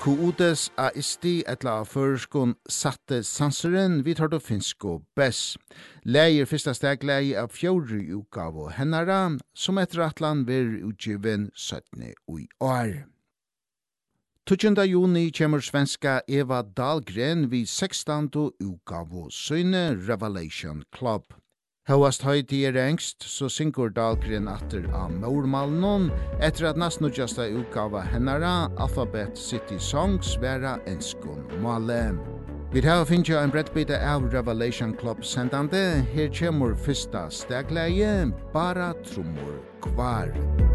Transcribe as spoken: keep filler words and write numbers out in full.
Kuodes a isti etla førskon satte sanseren vi tar då finsko bess. Leir fyrsta steg leir av fjorri utgave hennara, som etter atlan ver utgiven syttende ui år. tjuende juni kommer svenska Eva Dahlgren vid sextonte utgave syne Revelation Club. Høyast høyti er engst, så syngur Dahlgren atter av mormalnon, etter at nastnudjasta utgava hennara Alphabet City Songs vera enskun male. Vi har finnst en brettbite av Revelation Club sendande, her kjemur fyrsta stegleie, bara trummor kvar.